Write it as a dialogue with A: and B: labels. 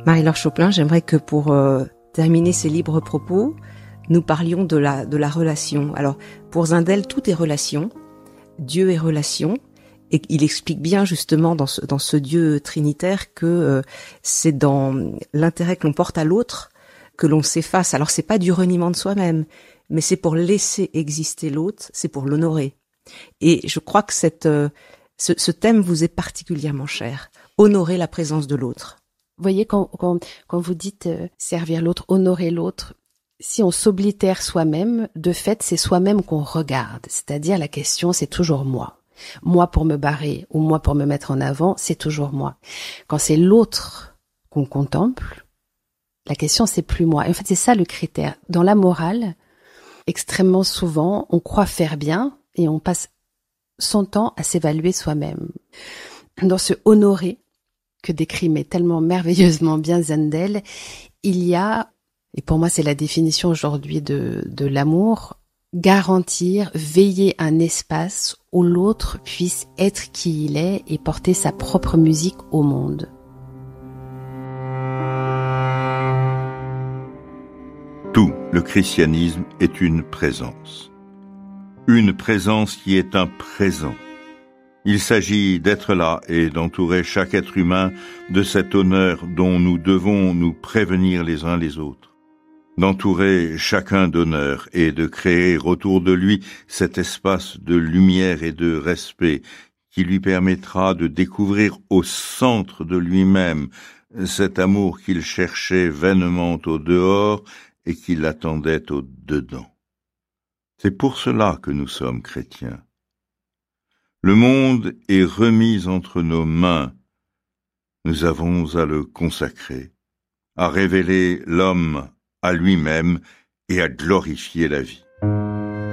A: Marie-Laure Choplin, j'aimerais que pour terminer ces libres propos, nous parlions de la relation. Alors, pour Zindel, tout est relation. Dieu est relation. Et il explique bien justement dans ce Dieu trinitaire que c'est dans l'intérêt que l'on porte à l'autre que l'on s'efface. Alors, c'est pas du reniement de soi-même, mais c'est pour laisser exister l'autre, c'est pour l'honorer. Et je crois que ce thème vous est particulièrement cher. Honorer la présence de l'autre.
B: Vous voyez, quand vous dites servir l'autre, honorer l'autre, si on s'oblitère soi-même, de fait, c'est soi-même qu'on regarde. C'est-à-dire, la question, c'est toujours moi. Moi pour me barrer ou moi pour me mettre en avant, c'est toujours moi. Quand c'est l'autre qu'on contemple, la question, c'est plus moi. Et en fait, c'est ça le critère. Dans la morale, extrêmement souvent, on croit faire bien et on passe son temps à s'évaluer soi-même. Dans ce honorer, que décrit mais tellement merveilleusement bien Zindel, il y a, et pour moi c'est la définition aujourd'hui de l'amour, garantir, veiller un espace où l'autre puisse être qui il est et porter sa propre musique au monde.
C: Tout le christianisme est une présence qui est un présent. Il s'agit d'être là et d'entourer chaque être humain de cet honneur dont nous devons nous prévenir les uns les autres. D'entourer chacun d'honneur et de créer autour de lui cet espace de lumière et de respect qui lui permettra de découvrir au centre de lui-même cet amour qu'il cherchait vainement au dehors et qu'il attendait au dedans. C'est pour cela que nous sommes chrétiens. Le monde est remis entre nos mains. Nous avons à le consacrer, à révéler l'homme à lui-même et à glorifier la vie.